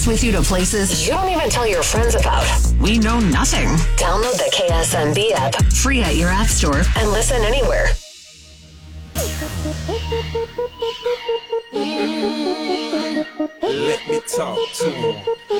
us with you to places you don't even tell your friends about. we know nothing. Download the KSMB app Free at your app store. and listen anywhere. Let me talk to him.